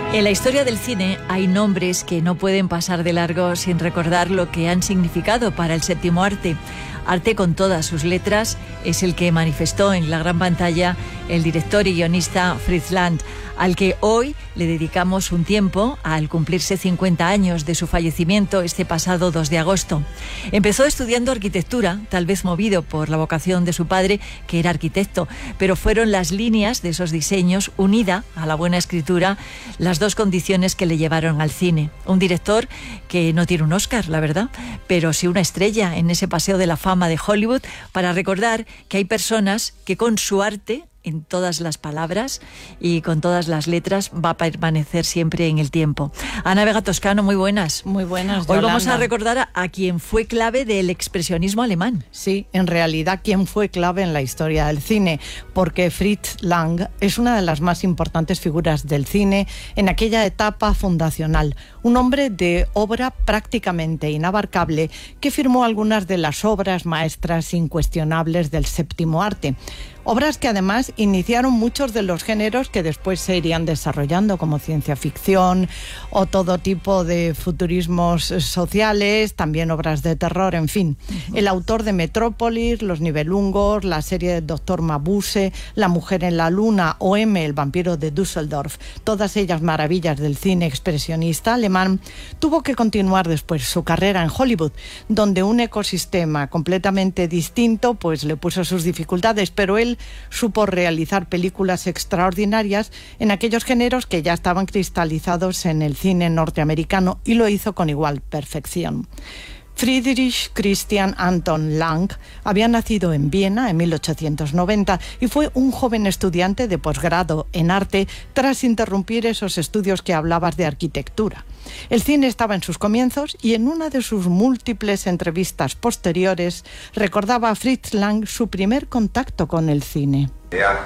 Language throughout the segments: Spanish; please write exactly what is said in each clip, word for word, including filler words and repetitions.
En la historia del cine hay nombres que no pueden pasar de largo sin recordar lo que han significado para el séptimo arte. Arte con todas sus letras es el que manifestó en la gran pantalla el director y guionista Fritz Lang, al que hoy le dedicamos un tiempo al cumplirse cincuenta años de su fallecimiento este pasado dos de agosto. Empezó estudiando arquitectura, tal vez movido por la vocación de su padre, que era arquitecto, pero fueron las líneas de esos diseños, unida a la buena escritura, las dos condiciones que le llevaron al cine. Un director que no tiene un Oscar, la verdad, pero sí una estrella en ese paseo de la fama de Hollywood, para recordar que hay personas que con su arte, en todas las palabras y con todas las letras, va a permanecer siempre en el tiempo. Ana Vega Toscano, muy buenas. Muy buenas, Hoy Yolanda. Vamos a recordar a, a quien fue clave del expresionismo alemán. Sí, en realidad quien fue clave en la historia del cine, porque Fritz Lang es una de las más importantes figuras del cine en aquella etapa fundacional. Un hombre de obra prácticamente inabarcable que firmó algunas de las obras maestras incuestionables del séptimo arte. Obras que además iniciaron muchos de los géneros que después se irían desarrollando, como ciencia ficción o todo tipo de futurismos sociales, también obras de terror, en fin. Uh-huh. El autor de Metrópolis, Los Nibelungos, la serie de Doctor Mabuse, La mujer en la luna o M, el vampiro de Düsseldorf, todas ellas maravillas del cine expresionista alemán, tuvo que continuar después su carrera en Hollywood, donde un ecosistema completamente distinto pues le puso sus dificultades, pero él supo realizar películas extraordinarias en aquellos géneros que ya estaban cristalizados en el cine norteamericano, y lo hizo con igual perfección. Friedrich Christian Anton Lang había nacido en Viena en mil ochocientos noventa y fue un joven estudiante de posgrado en arte tras interrumpir esos estudios que hablabas de arquitectura. El cine estaba en sus comienzos y en una de sus múltiples entrevistas posteriores recordaba a Fritz Lang su primer contacto con el cine. Ja,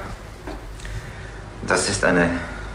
das ist eine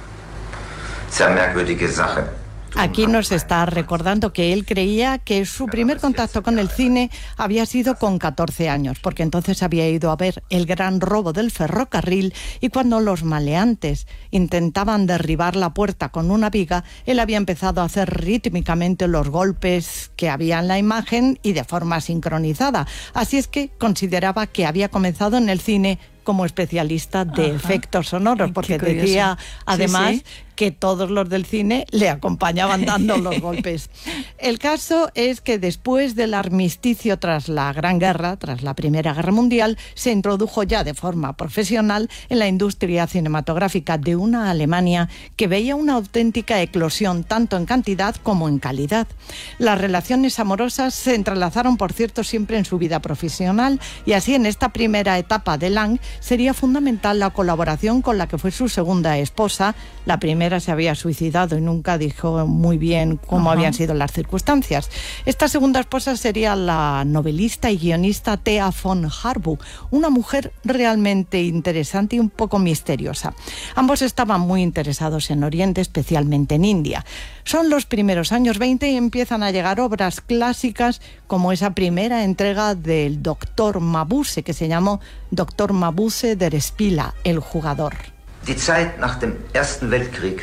sehr merkwürdige Sache. Aquí nos está recordando que él creía que su primer contacto con el cine había sido con catorce años, porque entonces había ido a ver El gran robo del ferrocarril, y cuando los maleantes intentaban derribar la puerta con una viga, él había empezado a hacer rítmicamente los golpes que había en la imagen y de forma sincronizada. Así es que consideraba que había comenzado en el cine como especialista de Ajá. efectos sonoros, porque decía además sí, sí. que todos los del cine le acompañaban dando los golpes. El caso es que después del armisticio tras la Gran Guerra, tras la Primera Guerra Mundial, se introdujo ya de forma profesional en la industria cinematográfica de una Alemania que veía una auténtica eclosión tanto en cantidad como en calidad. Las relaciones amorosas se entrelazaron, por cierto, siempre en su vida profesional, y así en esta primera etapa de Lang sería fundamental la colaboración con la que fue su segunda esposa. La primera se había suicidado y nunca dijo muy bien cómo Ajá. habían sido las circunstancias. Esta segunda esposa sería la novelista y guionista Thea von Harbou, una mujer realmente interesante y un poco misteriosa. Ambos estaban muy interesados en Oriente, especialmente en India. Son los primeros años veinte y empiezan a llegar obras clásicas como esa primera entrega del Doctor Mabuse, que se llamó Doctor Mabuse der Spieler, el jugador. Die Zeit nach dem Ersten Weltkrieg.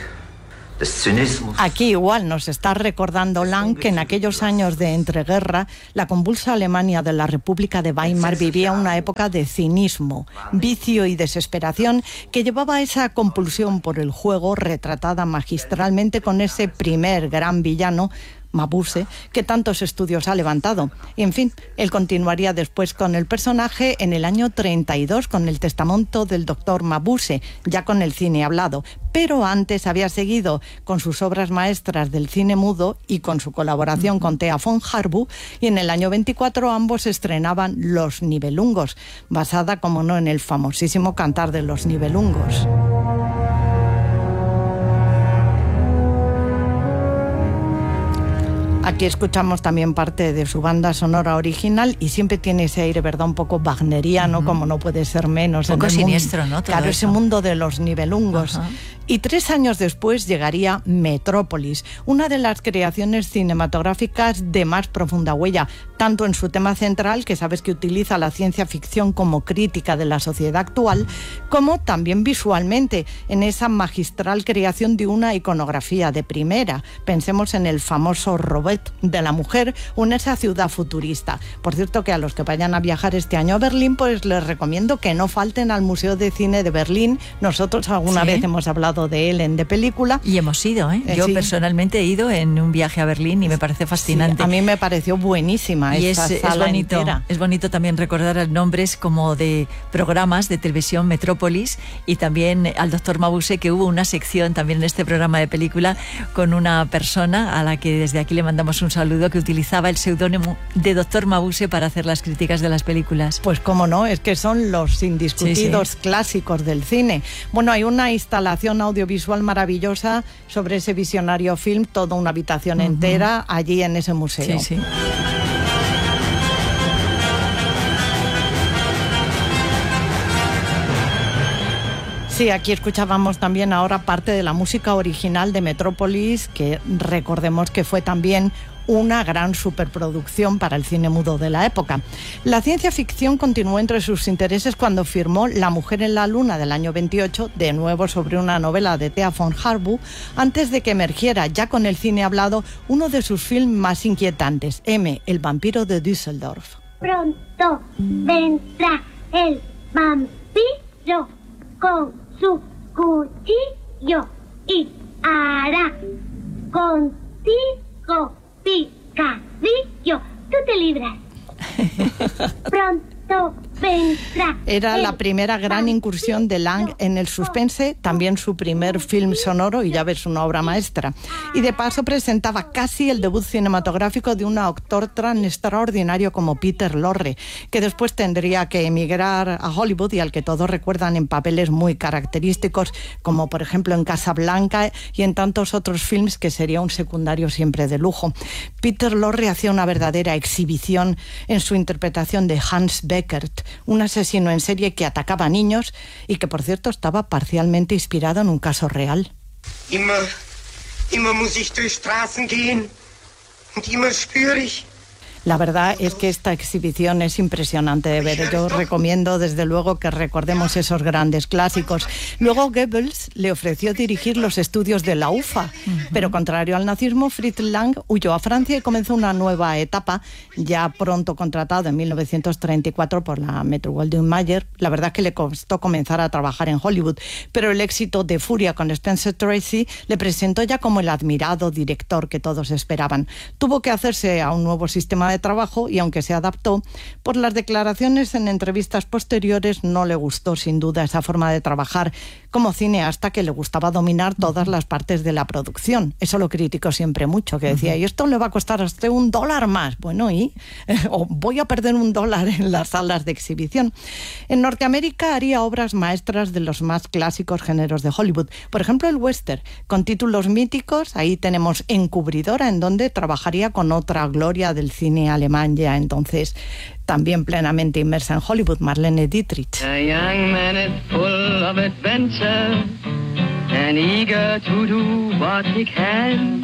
Aquí igual nos está recordando Lang que en aquellos años de entreguerra, la convulsa Alemania de la República de Weimar vivía una época de cinismo, vicio y desesperación que llevaba a esa compulsión por el juego, retratada magistralmente con ese primer gran villano, Mabuse, que tantos estudios ha levantado. Y en fin, él continuaría después con el personaje en el año treinta y dos con el testamento del doctor Mabuse, ya con el cine hablado. Pero antes había seguido con sus obras maestras del cine mudo y con su colaboración con Thea von Harbou, y en el año veinticuatro ambos estrenaban Los Nibelungos, basada, como no, en el famosísimo Cantar de los Nibelungos. Aquí escuchamos también parte de su banda sonora original y siempre tiene ese aire, ¿verdad?, un poco wagneriano, uh-huh. como no puede ser menos. Un poco en el siniestro, mundo, ¿no? Todo claro, eso. Ese mundo de los Nibelungos. Uh-huh. Y tres años después llegaría Metrópolis, una de las creaciones cinematográficas de más profunda huella, tanto en su tema central, que sabes que utiliza la ciencia ficción como crítica de la sociedad actual, como también visualmente, en esa magistral creación de una iconografía de primera. Pensemos en el famoso robot de la mujer o en esa ciudad futurista. Por cierto, que a los que vayan a viajar este año a Berlín, pues les recomiendo que no falten al Museo de Cine de Berlín. Nosotros alguna ¿Sí? vez hemos hablado de él en De Película. Y hemos ido, ¿eh? Yo sí. personalmente he ido en un viaje a Berlín y me parece fascinante. Sí, a mí me pareció buenísima y esta es, sala es bonito, entera. es bonito también recordar nombres como de programas de televisión, Metrópolis, y también al doctor Mabuse, que hubo una sección también en este programa de película con una persona a la que desde aquí le mandamos un saludo, que utilizaba el seudónimo de doctor Mabuse para hacer las críticas de las películas. Pues cómo no, es que son los indiscutidos sí, sí. clásicos del cine. Bueno, hay una instalación audiovisual maravillosa sobre ese visionario film, toda una habitación uh-huh. entera allí en ese museo. Sí, sí. Sí, aquí escuchábamos también ahora parte de la música original de Metrópolis, que recordemos que fue también una gran superproducción para el cine mudo de la época. La ciencia ficción continuó entre sus intereses cuando firmó La mujer en la luna del año veintiocho, de nuevo sobre una novela de Thea von Harbou, antes de que emergiera ya con el cine hablado uno de sus films más inquietantes, M, el vampiro de Düsseldorf. Pronto vendrá el vampiro con su cuchillo y hará contigo picadillo. Tú te libras. Pronto vendrá. Era la primera gran incursión de Lang en el suspense, también su primer film sonoro, y ya ves, una obra maestra. Y de paso presentaba casi el debut cinematográfico de un actor tan extraordinario como Peter Lorre, que después tendría que emigrar a Hollywood y al que todos recuerdan en papeles muy característicos, como por ejemplo en Casablanca y en tantos otros films que sería un secundario siempre de lujo. Peter Lorre hacía una verdadera exhibición en su interpretación de Hans Beckert, un asesino en serie que atacaba a niños y que, por cierto, estaba parcialmente inspirado en un caso real. Immer, immer muss ich durch Straßen gehen und immer spüre ich. La verdad es que esta exhibición es impresionante de ver. Yo recomiendo desde luego que recordemos esos grandes clásicos. Luego Goebbels le ofreció dirigir los estudios de la U F A, uh-huh. pero contrario al nazismo, Fritz Lang huyó a Francia y comenzó una nueva etapa, ya pronto contratado en mil novecientos treinta y cuatro por la Metro-Goldwyn-Mayer. La verdad es que le costó comenzar a trabajar en Hollywood, pero el éxito de Furia con Spencer Tracy le presentó ya como el admirado director que todos esperaban. Tuvo que hacerse a un nuevo sistema de trabajo y aunque se adaptó, por las declaraciones en entrevistas posteriores no le gustó sin duda esa forma de trabajar como cineasta, que le gustaba dominar todas las partes de la producción. Eso lo criticó siempre mucho, que decía, y esto le va a costar hasta un dólar más. Bueno, y o voy a perder un dólar en las salas de exhibición. En Norteamérica haría obras maestras de los más clásicos géneros de Hollywood. Por ejemplo, el western, con títulos míticos. Ahí tenemos Encubridora, en donde trabajaría con otra gloria del cine alemán ya entonces también plenamente inmersa en Hollywood, Marlene Dietrich. A young man is full of adventure and eager to do what he can.